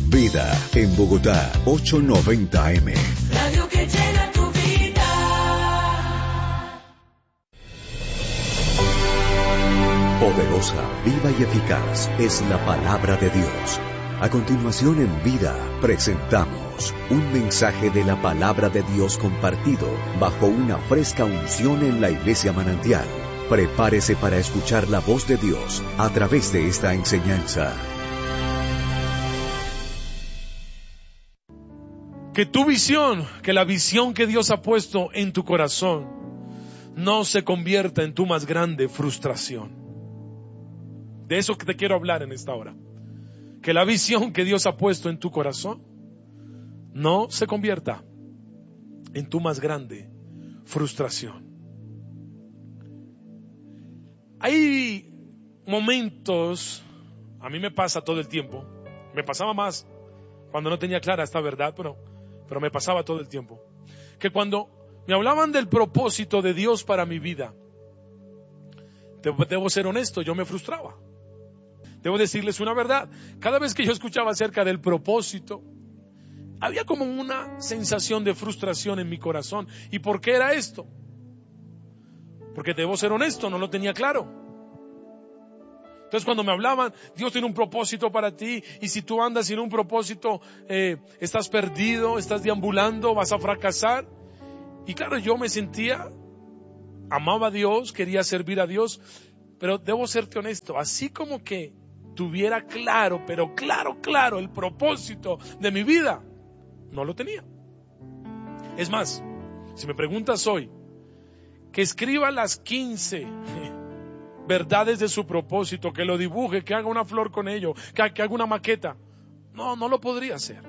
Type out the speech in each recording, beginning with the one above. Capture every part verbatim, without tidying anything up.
Vida en Bogotá, ochocientos noventa eme. Radio que llena tu vida. Poderosa, viva y eficaz es la palabra de Dios. A continuación en Vida presentamos un mensaje de la palabra de Dios compartido bajo una fresca unción en la Iglesia Manantial. Prepárese para escuchar la voz de Dios a través de esta enseñanza. Que tu visión, que la visión que Dios ha puesto en tu corazón no se convierta en tu más grande frustración. De eso que te quiero hablar en esta hora. Que la visión que Dios ha puesto en tu corazón no se convierta en tu más grande frustración. Hay momentos, a mí me pasa todo el tiempo, me pasaba más cuando no tenía clara esta verdad, pero, pero me pasaba todo el tiempo, que cuando me hablaban del propósito de Dios para mi vida, debo, debo ser honesto, yo me frustraba. Debo decirles una verdad. Cada vez que yo escuchaba acerca del propósito, había como una sensación de frustración en mi corazón. ¿Y por qué era esto? Porque debo ser honesto, no lo tenía claro. Entonces cuando me hablaban, Dios tiene un propósito para ti, y si tú andas sin un propósito, eh, estás perdido, estás deambulando, vas a fracasar. Y claro, yo me sentía, amaba a Dios, quería servir a Dios, pero debo serte honesto, así como que tuviera claro, pero claro, claro, el propósito de mi vida, no lo tenía. Es más, si me preguntas hoy, que escriba las quince verdades de su propósito, que lo dibuje, que haga una flor con ello, que, que haga una maqueta, no, no lo podría hacer.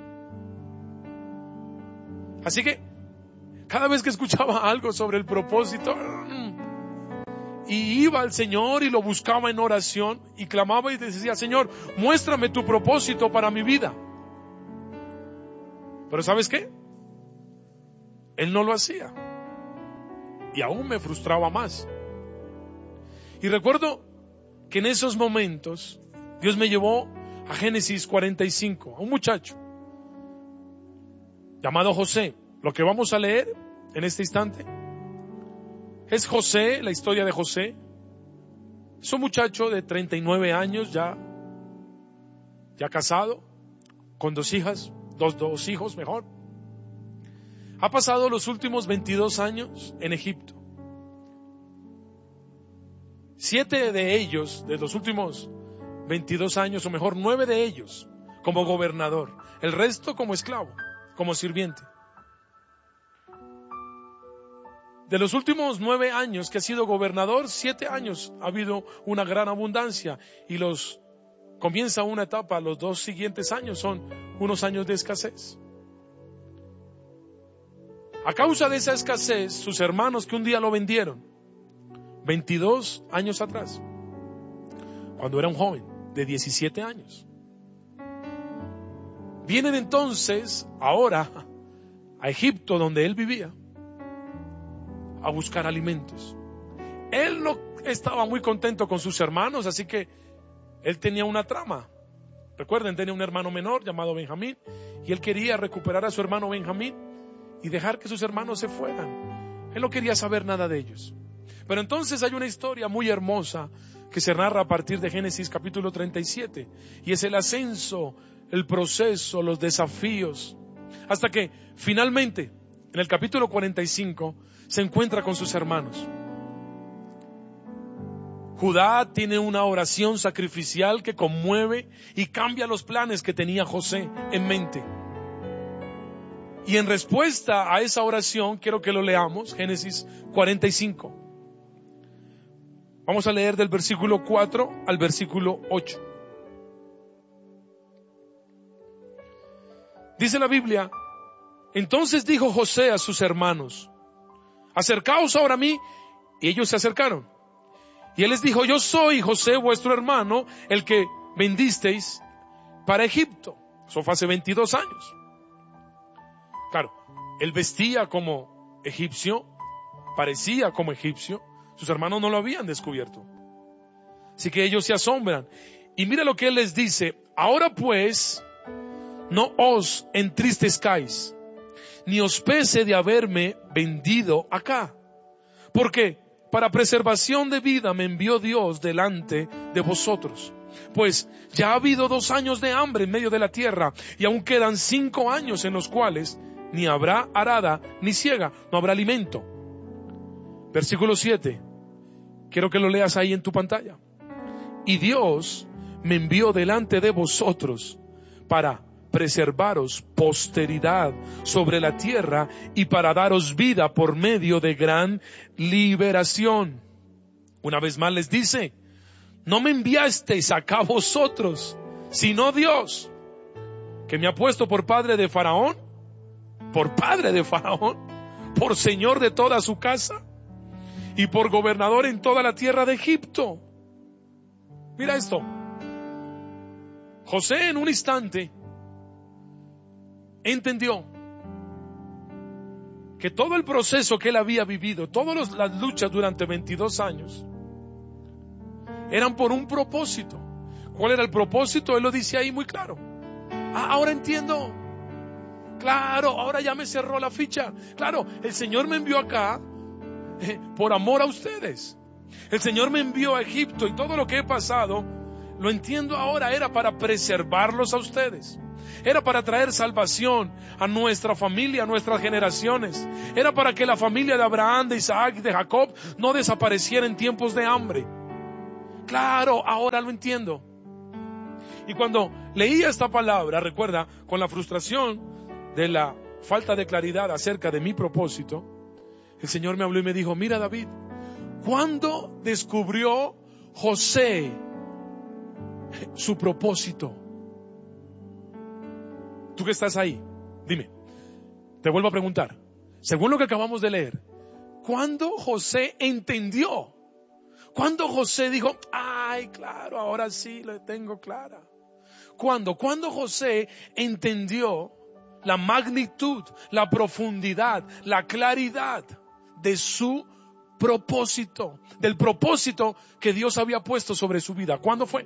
Así que, cada vez que escuchaba algo sobre el propósito, y iba al Señor y lo buscaba en oración y clamaba y decía: Señor, muéstrame tu propósito para mi vida. Pero ¿sabes qué? Él no lo hacía. Y aún me frustraba más. Y recuerdo que en esos momentos Dios me llevó a Génesis cuarenta y cinco, a un muchacho llamado José. Lo que vamos a leer en este instante es José, la historia de José. Es un muchacho de treinta y nueve años, ya, ya casado, con dos hijas, dos, dos hijos mejor. Ha pasado los últimos veintidós años en Egipto. Siete de ellos, de los últimos veintidós años, o mejor, nueve de ellos, como gobernador. El resto como esclavo, como sirviente. De los últimos nueve años que ha sido gobernador, siete años ha habido una gran abundancia, y los comienza una etapa, los dos siguientes años son unos años de escasez. A causa de esa escasez, sus hermanos que un día lo vendieron, veintidós años atrás, cuando era un joven de diecisiete años, vienen entonces ahora a Egipto, donde él vivía, a buscar alimentos. Él no estaba muy contento con sus hermanos, así que él tenía una trama. Recuerden, tenía un hermano menor llamado Benjamín, y él quería recuperar a su hermano Benjamín y dejar que sus hermanos se fueran. Él no quería saber nada de ellos. Pero entonces hay una historia muy hermosa que se narra a partir de Génesis capítulo treinta y siete, y es el ascenso, el proceso, los desafíos, hasta que finalmente en el capítulo cuarenta y cinco se encuentra con sus hermanos. Judá tiene una oración sacrificial que conmueve y cambia los planes que tenía José en mente. Y en respuesta a esa oración, quiero que lo leamos, Génesis cuarenta y cinco. Vamos a leer del versículo cuatro al versículo ocho. Dice la Biblia: entonces dijo José a sus hermanos: acercaos ahora a mí. Y ellos se acercaron. Y él les dijo: yo soy José, vuestro hermano, el que vendisteis para Egipto. Eso fue hace veintidós años. Claro, él vestía como egipcio, parecía como egipcio. Sus hermanos no lo habían descubierto. Así que ellos se asombran. Y mira lo que él les dice: ahora pues, no os entristezcáis, ni os pese de haberme vendido acá. Porque para preservación de vida me envió Dios delante de vosotros. Pues ya ha habido dos años de hambre en medio de la tierra, y aún quedan cinco años en los cuales ni habrá arada ni siega, no habrá alimento. Versículo siete. Quiero que lo leas ahí en tu pantalla. Y Dios me envió delante de vosotros para preservaros posteridad sobre la tierra y para daros vida por medio de gran liberación. Una vez más les dice, no me enviasteis acá vosotros, sino Dios, que me ha puesto por padre de Faraón, por padre de Faraón, por señor de toda su casa y por gobernador en toda la tierra de Egipto. Mira esto. José en un instante entendió que todo el proceso que él había vivido, todas las luchas durante veintidós años, eran por un propósito. ¿Cuál era el propósito? Él lo dice ahí muy claro. Ah, ahora entiendo. Claro, ahora ya me cerró la ficha. Claro, el Señor me envió acá eh, por amor a ustedes. El Señor me envió a Egipto y todo lo que he pasado, lo entiendo ahora, era para preservarlos a ustedes. Era para traer salvación a nuestra familia, a nuestras generaciones. Era para que la familia de Abraham, de Isaac y de Jacob no desapareciera en tiempos de hambre. Claro, ahora lo entiendo. Y cuando leía esta palabra, recuerda, con la frustración de la falta de claridad acerca de mi propósito, el Señor me habló y me dijo, mira David, ¿cuándo descubrió José su propósito? Tú que estás ahí, dime, te vuelvo a preguntar, según lo que acabamos de leer, ¿cuándo José entendió? ¿Cuándo José dijo, ay, claro, ahora sí lo tengo clara? ¿Cuándo? ¿Cuándo José entendió la magnitud, la profundidad, la claridad de su propósito, del propósito que Dios había puesto sobre su vida? ¿Cuándo fue?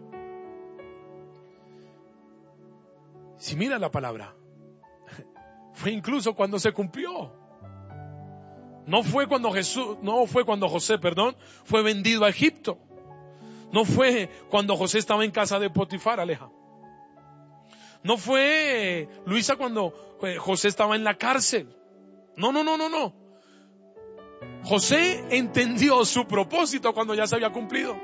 Si mira la palabra, fue incluso cuando se cumplió. No fue cuando Jesús, no fue cuando José, perdón, fue vendido a Egipto. No fue cuando José estaba en casa de Potifar, Aleja. No fue, Luisa, cuando José estaba en la cárcel. No, no, no, no, no. José entendió su propósito cuando ya se había cumplido.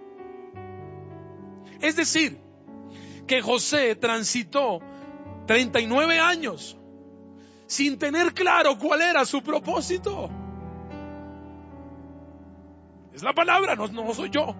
Es decir, que José transitó treinta y nueve años sin tener claro cuál era su propósito. Es la palabra, no, no soy yo.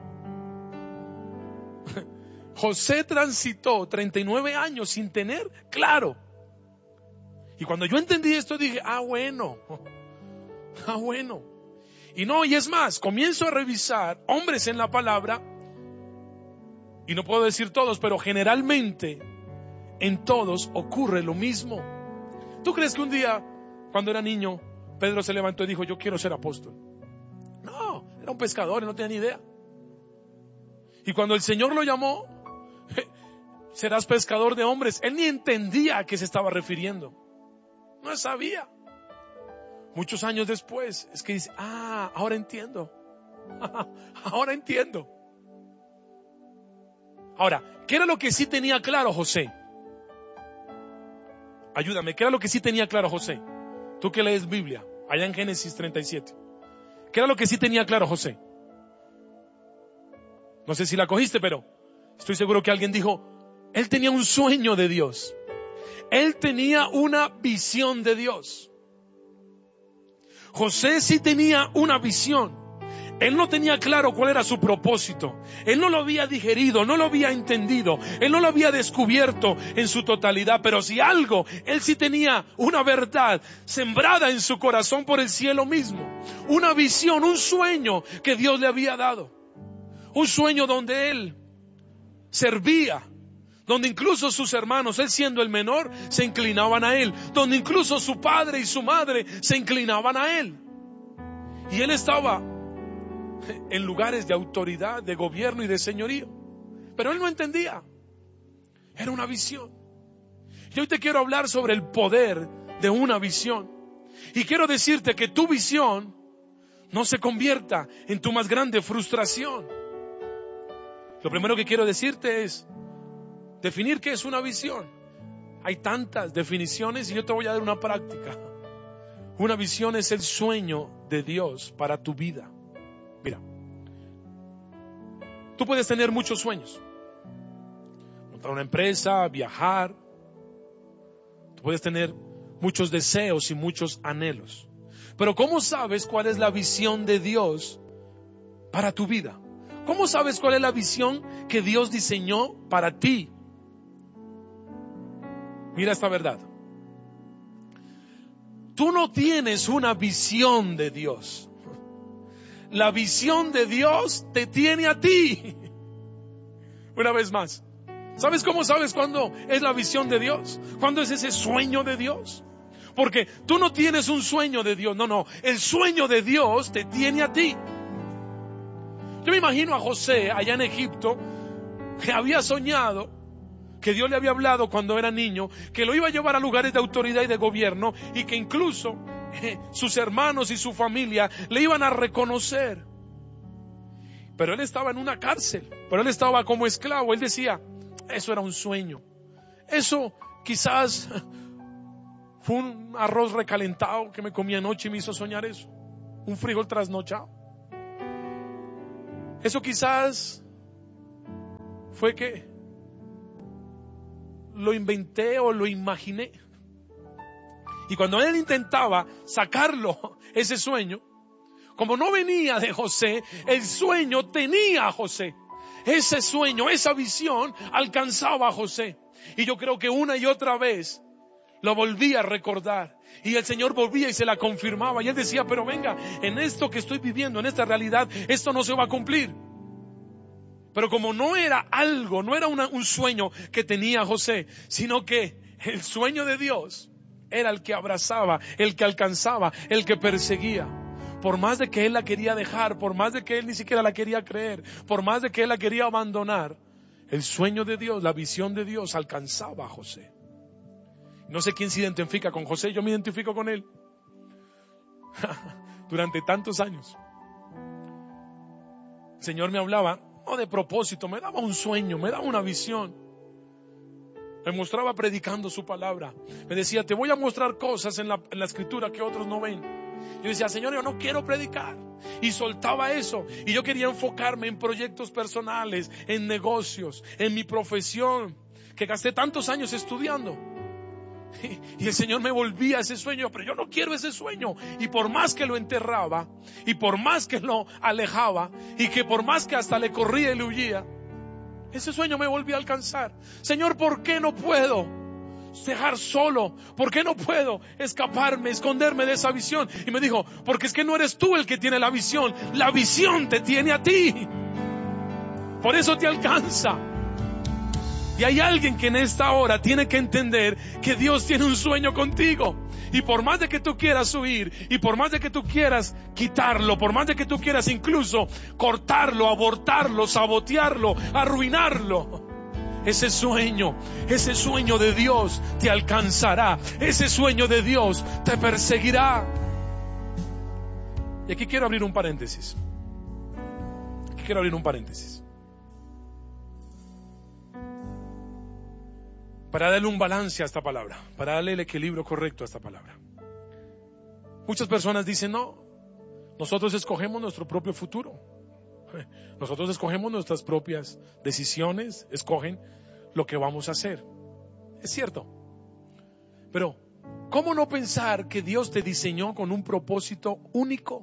José transitó treinta y nueve años sin tener claro. Y cuando yo entendí esto dije, ah bueno, ah bueno. Y no, y es más, comienzo a revisar hombres en la palabra, y no puedo decir todos, pero generalmente en todos ocurre lo mismo. ¿Tú crees que un día, cuando era niño, Pedro se levantó y dijo, yo quiero ser apóstol? No, era un pescador y no tenía ni idea. Y cuando el Señor lo llamó, serás pescador de hombres, él ni entendía a qué se estaba refiriendo. No sabía. Muchos años después, es que dice, ah, ahora entiendo. Ahora entiendo. Ahora, ¿qué era lo que sí tenía claro José? Ayúdame, ¿qué era lo que sí tenía claro José? Tú que lees Biblia, allá en Génesis treinta y siete. ¿Qué era lo que sí tenía claro José? No sé si la cogiste, pero estoy seguro que alguien dijo, él tenía un sueño de Dios. Él tenía una visión de Dios. José sí tenía una visión. Él no tenía claro cuál era su propósito. Él no lo había digerido, no lo había entendido. Él no lo había descubierto en su totalidad. Pero si algo, él sí tenía una verdad sembrada en su corazón por el cielo mismo. Una visión, un sueño que Dios le había dado. Un sueño donde él servía. Donde incluso sus hermanos, él siendo el menor, se inclinaban a él. Donde incluso su padre y su madre se inclinaban a él. Y él estaba en lugares de autoridad, de gobierno y de señorío. Pero él no entendía. Era una visión. Y hoy te quiero hablar sobre el poder de una visión. Y quiero decirte que tu visión no se convierta en tu más grande frustración. Lo primero que quiero decirte es definir qué es una visión. Hay tantas definiciones y yo te voy a dar una práctica. Una visión es el sueño de Dios para tu vida. Mira, tú puedes tener muchos sueños. Montar una empresa, viajar. Tú puedes tener muchos deseos y muchos anhelos. Pero ¿cómo sabes cuál es la visión de Dios para tu vida? ¿Cómo sabes cuál es la visión que Dios diseñó para ti? Mira esta verdad. Tú no tienes una visión de Dios. La visión de Dios te tiene a ti. Una vez más. ¿Sabes cómo sabes cuándo es la visión de Dios? ¿Cuándo es ese sueño de Dios? Porque tú no tienes un sueño de Dios. No, no. El sueño de Dios te tiene a ti. Yo me imagino a José allá en Egipto, que había soñado, que Dios le había hablado cuando era niño, que lo iba a llevar a lugares de autoridad y de gobierno, y que incluso eh, sus hermanos y su familia le iban a reconocer. Pero él estaba en una cárcel, pero él estaba como esclavo. Él decía, eso era un sueño. Eso quizás fue un arroz recalentado que me comí anoche y me hizo soñar eso. Un frijol trasnochado. Eso quizás fue que lo inventé o lo imaginé. Y cuando él intentaba sacarlo, ese sueño, como no venía de José, el sueño tenía a José. Ese sueño, esa visión alcanzaba a José. Y yo creo que una y otra vez lo volvía a recordar. Y el Señor volvía y se la confirmaba. Y él decía, pero venga, en esto que estoy viviendo, en esta realidad, esto no se va a cumplir. Pero como no era algo, no era una, un sueño que tenía José, sino que el sueño de Dios era el que abrazaba, el que alcanzaba, el que perseguía. Por más de que él la quería dejar, por más de que él ni siquiera la quería creer, por más de que él la quería abandonar, el sueño de Dios, la visión de Dios alcanzaba a José. No sé quién se identifica con José, yo me identifico con él. Durante tantos años. El Señor me hablaba, no de propósito, me daba un sueño, me daba una visión. Me mostraba predicando su palabra. Me decía, te voy a mostrar cosas en la, en la escritura que otros no ven. Yo decía, Señor, yo no quiero predicar. Y soltaba eso. Y yo quería enfocarme en proyectos personales, en negocios, en mi profesión, que gasté tantos años estudiando. Y el Señor me volvía a ese sueño, pero yo no quiero ese sueño. Y por más que lo enterraba, y por más que lo alejaba, y que por más que hasta le corría y le huía, ese sueño me volvía a alcanzar. Señor, ¿por qué no puedo dejar solo? ¿Por qué no puedo escaparme, esconderme de esa visión? Y me dijo, porque es que no eres tú el que tiene la visión, la visión te tiene a ti. Por eso te alcanza. Y hay alguien que en esta hora tiene que entender que Dios tiene un sueño contigo. Y por más de que tú quieras huir, y por más de que tú quieras quitarlo, por más de que tú quieras incluso cortarlo, abortarlo, sabotearlo, arruinarlo, ese sueño, ese sueño de Dios te alcanzará. Ese sueño de Dios te perseguirá. Y aquí quiero abrir un paréntesis. Aquí quiero abrir un paréntesis. Para darle un balance a esta palabra, para darle el equilibrio correcto a esta palabra. Muchas personas dicen, no, nosotros escogemos nuestro propio futuro. Nosotros escogemos nuestras propias decisiones, escogen lo que vamos a hacer. Es cierto. Pero, ¿cómo no pensar que Dios te diseñó con un propósito único?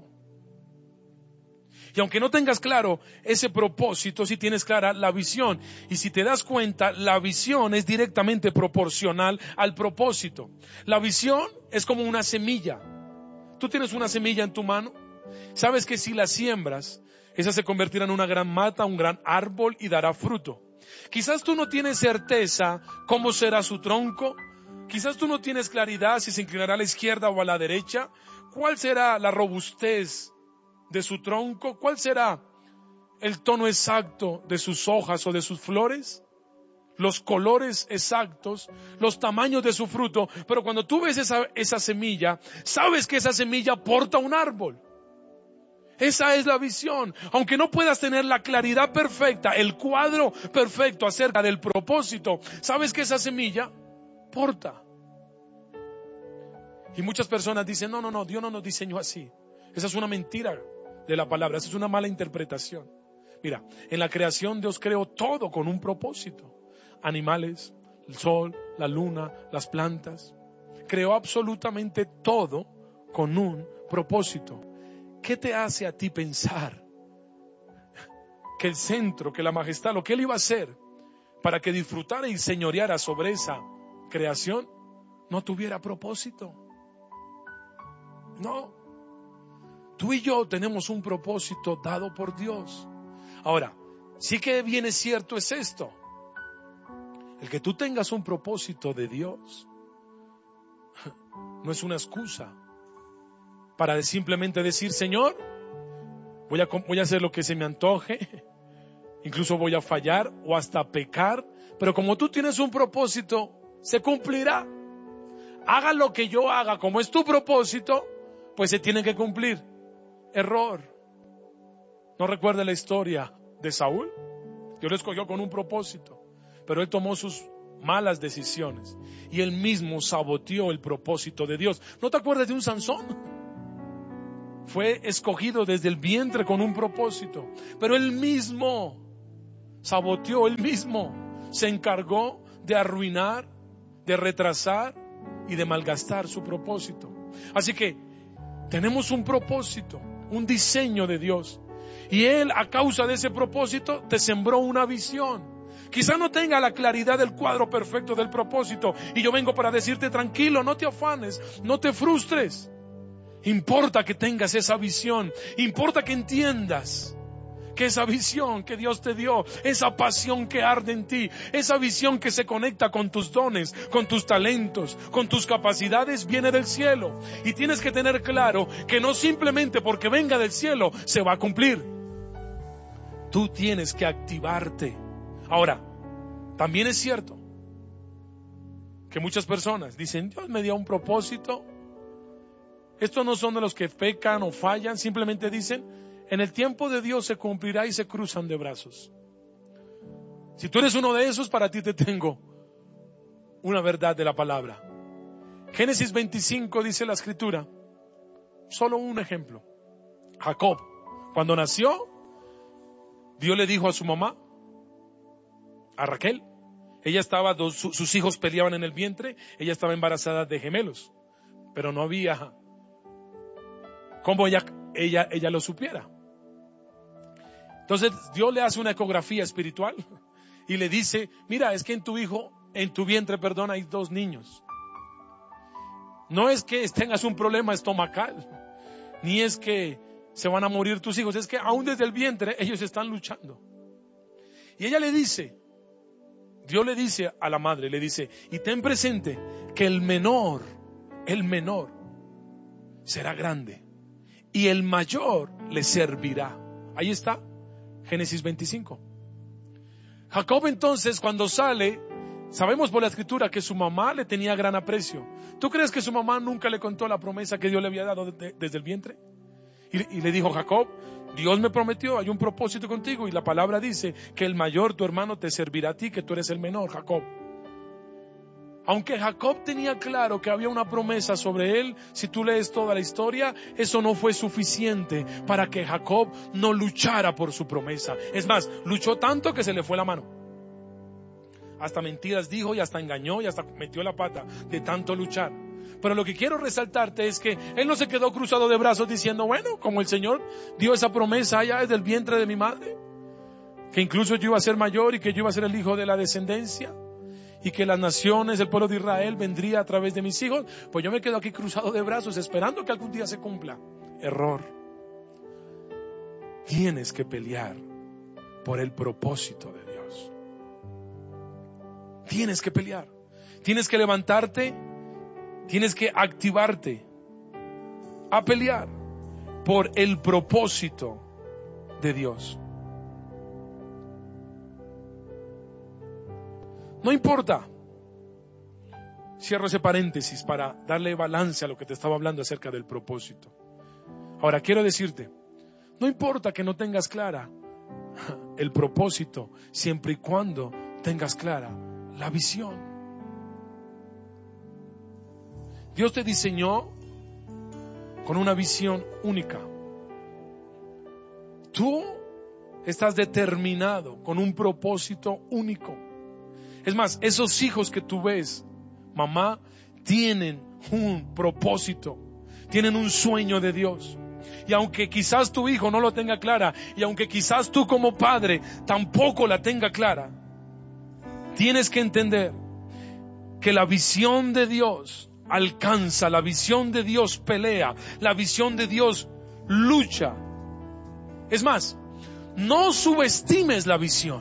Y aunque no tengas claro ese propósito, sí tienes clara la visión. Y si te das cuenta, la visión es directamente proporcional al propósito. La visión es como una semilla. Tú tienes una semilla en tu mano. Sabes que si la siembras, esa se convertirá en una gran mata, un gran árbol y dará fruto. Quizás tú no tienes certeza cómo será su tronco. Quizás tú no tienes claridad si se inclinará a la izquierda o a la derecha. ¿Cuál será la robustez de su tronco? ¿Cuál será el tono exacto de sus hojas o de sus flores? los colores exactos, los tamaños de su fruto, pero cuando tú ves esa, esa semilla, sabes que esa semilla porta un árbol. Esa es la visión. Aunque no puedas tener la claridad perfecta, el cuadro perfecto acerca del propósito, sabes que esa semilla porta. Y muchas personas dicen, no, no, no, Dios no nos diseñó así. Esa es una mentira de la palabra, esa es una mala interpretación. Mira, en la creación Dios creó todo con un propósito. Animales, el sol, la luna, las plantas. Creó absolutamente todo con un propósito. ¿Qué te hace a ti pensar que el centro, que la majestad, lo que Él iba a hacer para que disfrutara y señoreara sobre esa creación, no tuviera propósito? No. Tú y yo tenemos un propósito dado por Dios. Ahora, sí que bien es cierto es esto. El que tú tengas un propósito de Dios no es una excusa para simplemente decir, Señor, voy a, voy a hacer lo que se me antoje, incluso voy a fallar o hasta pecar, pero como tú tienes un propósito, se cumplirá. Haga lo que yo haga, como es tu propósito, pues se tiene que cumplir. Error. ¿No recuerda la historia de Saúl? Dios lo escogió con un propósito, pero él tomó sus malas decisiones y él mismo saboteó el propósito de Dios. ¿No te acuerdas de un Sansón? Fue escogido desde el vientre con un propósito, pero él mismo saboteó, él mismo se encargó de arruinar, de retrasar y de malgastar su propósito. Así que tenemos un propósito, un diseño de Dios, y Él, a causa de ese propósito, te sembró una visión. Quizá no tenga la claridad del cuadro perfecto del propósito, y yo vengo para decirte, tranquilo, no te afanes, no te frustres. Importa que tengas esa visión, importa que entiendas que esa visión que Dios te dio, esa pasión que arde en ti, esa visión que se conecta con tus dones, con tus talentos, con tus capacidades, viene del cielo. Y tienes que tener claro que no simplemente porque venga del cielo se va a cumplir. Tú tienes que activarte. Ahora, también es cierto que muchas personas dicen, Dios me dio un propósito. Estos no son de los que pecan o fallan, simplemente dicen, en el tiempo de Dios se cumplirá, y se cruzan de brazos. Si tú eres uno de esos, para ti te tengo una verdad de la palabra. Génesis veinticinco dice la escritura, solo un ejemplo. Jacob, cuando nació, Dios le dijo a su mamá, a Raquel, ella estaba, dos, su, sus hijos peleaban en el vientre, ella estaba embarazada de gemelos, pero no había cómo ella, ella, ella lo supiera. Entonces Dios le hace una ecografía espiritual y le dice, mira, es que en tu hijo, en tu vientre, perdón, hay dos niños. No es que tengas un problema estomacal, ni es que se van a morir tus hijos, es que aún desde el vientre ellos están luchando. Y ella le dice, Dios le dice a la madre, le dice, y ten presente que el menor, el menor será grande y el mayor le servirá. Ahí está, Génesis veinticinco. Jacob entonces, cuando sale, sabemos por la escritura que su mamá le tenía gran aprecio. ¿Tú crees que su mamá nunca le contó la promesa que Dios le había dado de, desde el vientre? Y, y le dijo, Jacob, Dios me prometió, hay un propósito contigo, y la palabra dice que el mayor, tu hermano, te servirá a ti, que tú eres el menor, Jacob. Aunque Jacob tenía claro que había una promesa sobre él, si tú lees toda la historia, eso no fue suficiente para que Jacob no luchara por su promesa. Es más, luchó tanto que se le fue la mano. Hasta mentiras dijo y hasta engañó y hasta metió la pata de tanto luchar. Pero lo que quiero resaltarte es que él no se quedó cruzado de brazos diciendo, bueno, como el Señor dio esa promesa allá desde el vientre de mi madre, que incluso yo iba a ser mayor y que yo iba a ser el hijo de la descendencia, y que las naciones, el pueblo de Israel vendría a través de mis hijos, pues yo me quedo aquí cruzado de brazos esperando que algún día se cumpla. Error. Tienes que pelear por el propósito de Dios. Tienes que pelear. Tienes que levantarte, tienes que activarte a pelear por el propósito de Dios. No importa. Cierro ese paréntesis para darle balance a lo que te estaba hablando acerca del propósito. Ahora quiero decirte, no importa que no tengas clara el propósito, siempre y cuando tengas clara la visión. Dios te diseñó con una visión única. Tú estás determinado con un propósito único. Es más, esos hijos que tú ves, mamá, tienen un propósito, tienen un sueño de Dios. Y aunque quizás tu hijo no lo tenga clara, y aunque quizás tú como padre tampoco la tenga clara, tienes que entender que la visión de Dios alcanza, la visión de Dios pelea, la visión de Dios lucha. Es más, no subestimes la visión.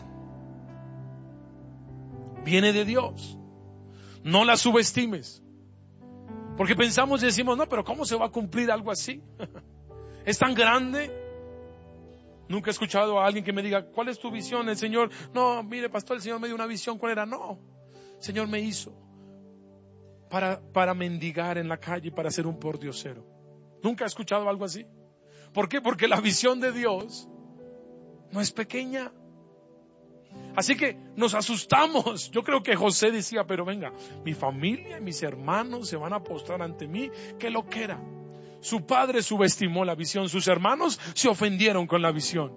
Viene de Dios. No la subestimes. Porque pensamos y decimos, no, pero ¿cómo se va a cumplir algo así? ¿Es tan grande? Nunca he escuchado a alguien que me diga, ¿cuál es tu visión? El Señor, no, mire pastor, el Señor me dio una visión. ¿Cuál era? No, el Señor me hizo para, para mendigar en la calle, para ser un pordiosero. ¿Nunca he escuchado algo así? ¿Por qué? Porque la visión de Dios no es pequeña. Así que nos asustamos. Yo creo que José decía, pero venga, mi familia y mis hermanos se van a postrar ante mí. ¡Qué loquera! Su padre subestimó la visión, sus hermanos se ofendieron con la visión.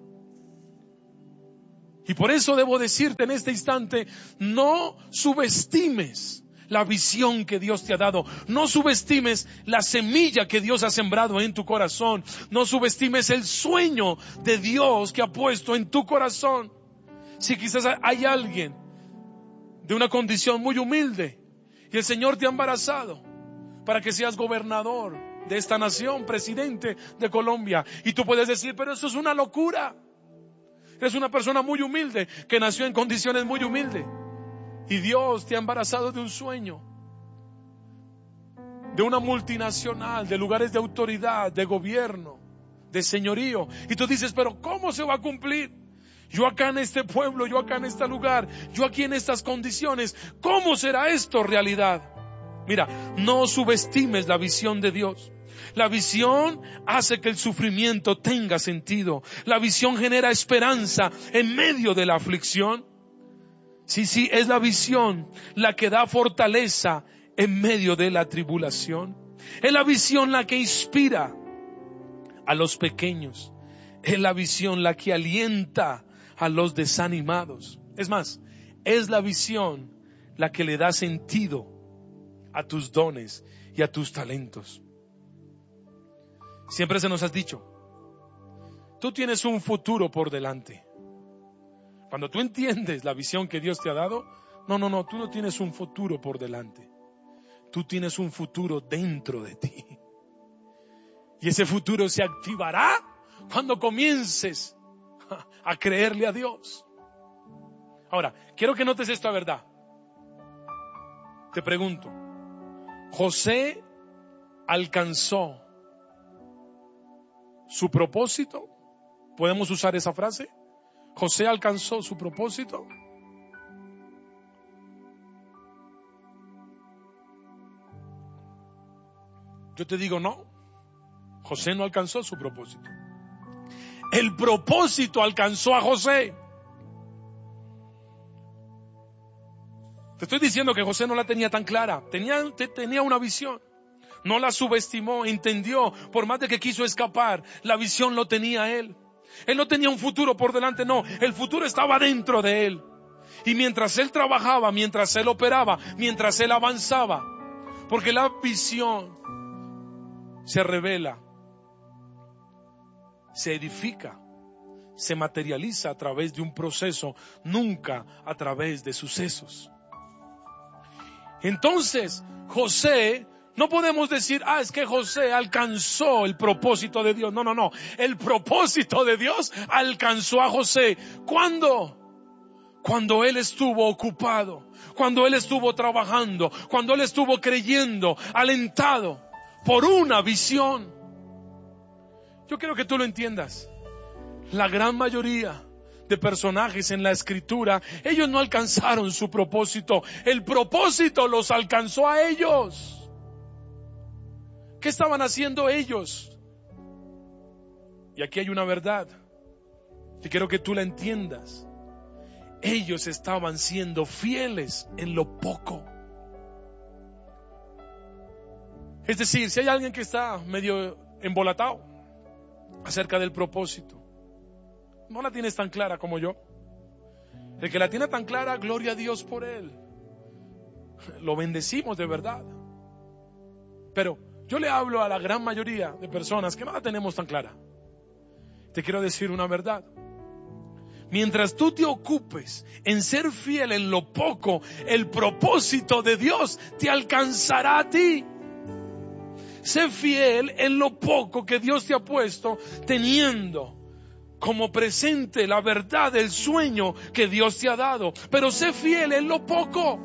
Y por eso debo decirte en este instante, no subestimes la visión que Dios te ha dado. No subestimes la semilla que Dios ha sembrado en tu corazón. No subestimes el sueño de Dios que ha puesto en tu corazón. Si quizás hay alguien de una condición muy humilde y el Señor te ha embarazado para que seas gobernador de esta nación, presidente de Colombia, y tú puedes decir, pero eso es una locura. Eres una persona muy humilde que nació en condiciones muy humildes y Dios te ha embarazado de un sueño, de una multinacional, de lugares de autoridad, de gobierno, de señorío, y tú dices, pero ¿cómo se va a cumplir? Yo acá en este pueblo, yo acá en este lugar, yo aquí en estas condiciones, ¿cómo será esto realidad? Mira, no subestimes la visión de Dios. La visión hace que el sufrimiento tenga sentido. La visión genera esperanza en medio de la aflicción. Sí, sí, es la visión la que da fortaleza en medio de la tribulación. Es la visión la que inspira a los pequeños. Es la visión la que alienta a los desanimados. Es más, es la visión la que le da sentido a tus dones y a tus talentos. Siempre se nos has dicho, tú tienes un futuro por delante. Cuando tú entiendes la visión que Dios te ha dado, no, no, no, tú no tienes un futuro por delante. Tú tienes un futuro dentro de ti. Y ese futuro se activará cuando comiences a creerle a Dios. Ahora, quiero que notes esta verdad. Te pregunto, ¿José alcanzó su propósito? ¿Podemos usar esa frase? ¿José alcanzó su propósito? Yo te digo no. José no alcanzó su propósito. El propósito alcanzó a José. Te estoy diciendo que José no la tenía tan clara. Tenía, tenía una visión. No la subestimó, entendió. Por más de que quiso escapar, la visión lo tenía él. Él no tenía un futuro por delante, no. El futuro estaba dentro de él. Y mientras él trabajaba, mientras él operaba, mientras él avanzaba, porque la visión se revela, se edifica, se materializa a través de un proceso, nunca a través de sucesos. Entonces, José, no podemos decir, ah, es que José alcanzó el propósito de Dios. No, no, no. El propósito de Dios alcanzó a José. ¿Cuándo? Cuando él estuvo ocupado, cuando él estuvo trabajando, cuando él estuvo creyendo, alentado por una visión. Yo quiero que tú lo entiendas. La gran mayoría de personajes en la Escritura, ellos no alcanzaron su propósito. El propósito los alcanzó a ellos. ¿Qué estaban haciendo ellos? Y aquí hay una verdad que quiero que tú la entiendas. Ellos estaban siendo fieles en lo poco. Es decir, si hay alguien que está medio embolatado acerca del propósito, no la tienes tan clara como yo. El que la tiene tan clara, gloria a Dios por él. Lo bendecimos de verdad. Pero yo le hablo a la gran mayoría de personas que no la tenemos tan clara. Te quiero decir una verdad. Mientras tú te ocupes en ser fiel en lo poco, el propósito de Dios te alcanzará a ti. Sé fiel en lo poco que Dios te ha puesto, teniendo como presente la verdad del sueño que Dios te ha dado. Pero sé fiel en lo poco.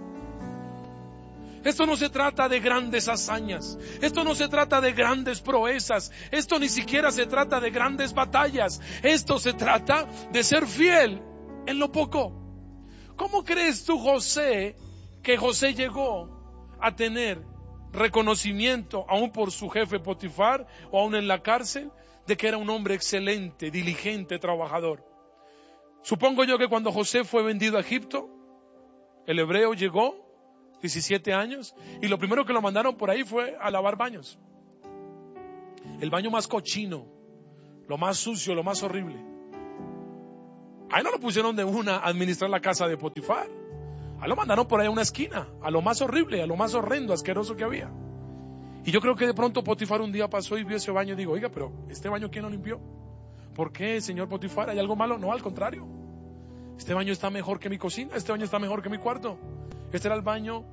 Esto no se trata de grandes hazañas. Esto no se trata de grandes proezas. Esto ni siquiera se trata de grandes batallas. Esto se trata de ser fiel en lo poco. ¿Cómo crees tú, José, que José llegó a tener reconocimiento aún por su jefe Potifar o aún en la cárcel de que era un hombre excelente, diligente, trabajador? Supongo yo que cuando José fue vendido a Egipto, el hebreo llegó diecisiete años, y lo primero que lo mandaron por ahí fue a lavar baños. El baño más cochino, lo más sucio, lo más horrible. Ahí no lo pusieron de una a administrar la casa de Potifar. Ahí lo mandaron por ahí a una esquina, a lo más horrible, a lo más horrendo, asqueroso que había. Y yo creo que de pronto Potifar un día pasó y vio ese baño y digo, oiga, pero ¿este baño quién lo limpió? ¿Por qué, señor Potifar? ¿Hay algo malo? No, al contrario. Este baño está mejor que mi cocina, este baño está mejor que mi cuarto. Este era el baño,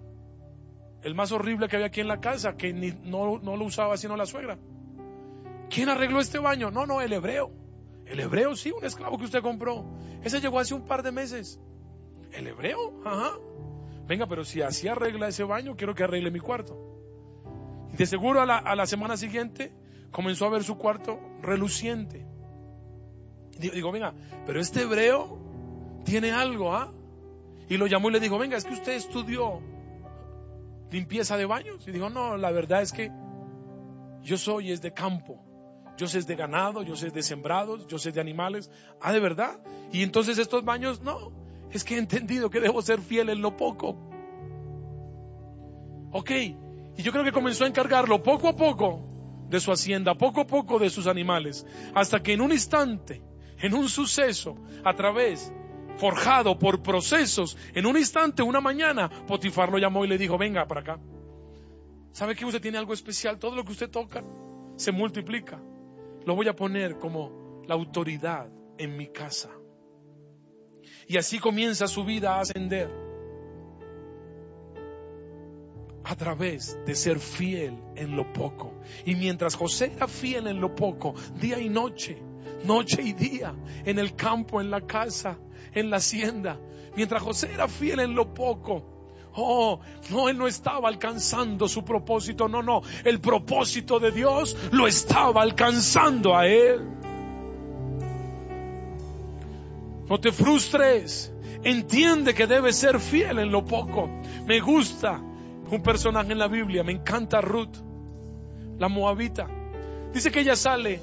el más horrible que había aquí en la casa, que ni, no, no lo usaba sino la suegra. ¿Quién arregló este baño? No, no, el hebreo. El hebreo, sí, un esclavo que usted compró. Ese llegó hace un par de meses. ¿El hebreo? Ajá. Venga, pero si así arregla ese baño, quiero que arregle mi cuarto. Y de seguro a la, a la semana siguiente comenzó a ver su cuarto reluciente. Digo, digo, venga, pero este hebreo tiene algo, ¿ah? Y lo llamó y le dijo, venga, es que usted estudió limpieza de baños. Y dijo, no, la verdad es que yo soy es de campo, yo sé es de ganado, yo sé es de sembrados, yo sé de animales. Ah, ¿de verdad? Y entonces estos baños, no, es que he entendido que debo ser fiel en lo poco. Ok, y yo creo que comenzó a encargarlo poco a poco de su hacienda, poco a poco de sus animales, hasta que en un instante, en un suceso, a través forjado por procesos, en un instante, una mañana, Potifar lo llamó y le dijo, venga para acá. ¿Sabe que usted tiene algo especial? Todo lo que usted toca se multiplica. Lo voy a poner como la autoridad en mi casa. Y así comienza su vida a ascender. A través de ser fiel en lo poco. Y mientras José era fiel en lo poco, día y noche, noche y día, en el campo, en la casa, en la hacienda, mientras José era fiel en lo poco, oh, no, él no estaba alcanzando su propósito, no, no, el propósito de Dios lo estaba alcanzando a él. No te frustres, entiende que debes ser fiel en lo poco. Me gusta un personaje en la Biblia, me encanta Ruth, la moabita. Dice que ella sale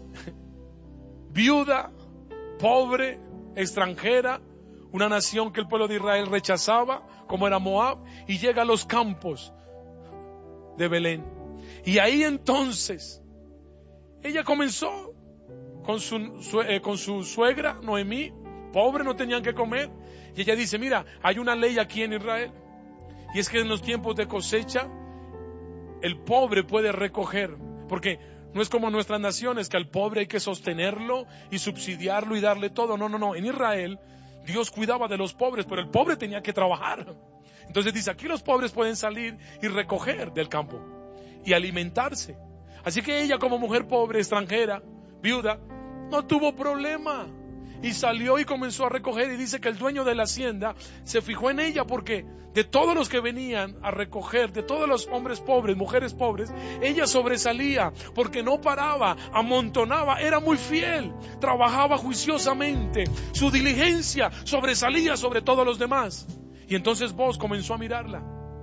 viuda, pobre, extranjera, una nación que el pueblo de Israel rechazaba, como era Moab, y llega a los campos de Belén. Y ahí entonces ella comenzó con su, su eh, con su suegra Noemí, pobre, no tenían que comer, y ella dice, mira, hay una ley aquí en Israel, y es que en los tiempos de cosecha el pobre puede recoger, porque no es como nuestras naciones, que al pobre hay que sostenerlo y subsidiarlo y darle todo. No, no, no. En Israel, Dios cuidaba de los pobres, pero el pobre tenía que trabajar. Entonces dice, aquí los pobres pueden salir y recoger del campo y alimentarse. Así que ella, como mujer pobre, extranjera, viuda, no tuvo problema. y salió y comenzó a recoger, y dice que el dueño de la hacienda se fijó en ella porque de todos los que venían a recoger, de todos los hombres pobres, mujeres pobres, ella sobresalía porque no paraba, amontonaba, era muy fiel, trabajaba juiciosamente, su diligencia sobresalía sobre todos los demás. Y entonces Booz comenzó a mirarla.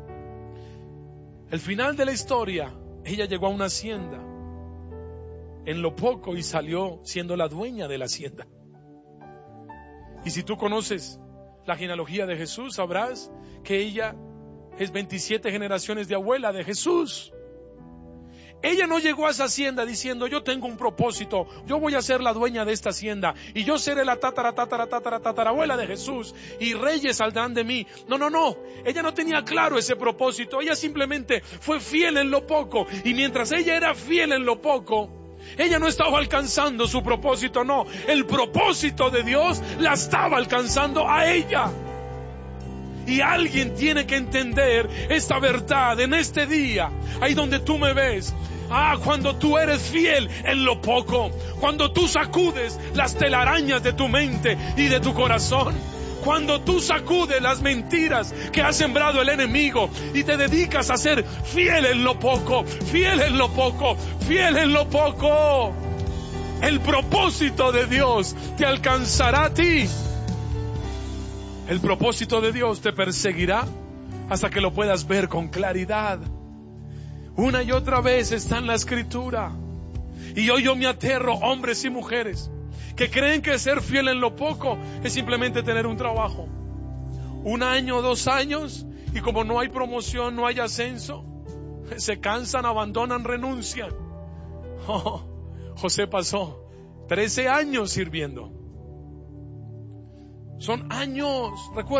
El final de la historia, ella llegó a una hacienda en lo poco y salió siendo la dueña de la hacienda. Y si tú conoces la genealogía de Jesús, sabrás que ella es veintisiete generaciones de abuela de Jesús. Ella no llegó a esa hacienda diciendo: yo tengo un propósito, yo voy a ser la dueña de esta hacienda y yo seré la tatara, tatara, tatara, tatarabuela de Jesús y reyes saldrán de mí. No, no, no. Ella no tenía claro ese propósito. Ella simplemente fue fiel en lo poco, y mientras ella era fiel en lo poco, ella no estaba alcanzando su propósito, no. El propósito de Dios la estaba alcanzando a ella. Y alguien tiene que entender esta verdad en este día, ahí donde tú me ves. Ah, cuando tú eres fiel en lo poco, cuando tú sacudes las telarañas de tu mente y de tu corazón, cuando tú sacudes las mentiras que ha sembrado el enemigo y te dedicas a ser fiel en lo poco, fiel en lo poco, fiel en lo poco, el propósito de Dios te alcanzará a ti. El propósito de Dios te perseguirá hasta que lo puedas ver con claridad. Una y otra vez está en la Escritura. Y hoy yo me aterro, hombres y mujeres que creen que ser fiel en lo poco es simplemente tener un trabajo. Un año, dos años, y como no hay promoción, no hay ascenso, se cansan, abandonan, renuncian. Oh, José pasó trece años sirviendo. Son años, recuerda.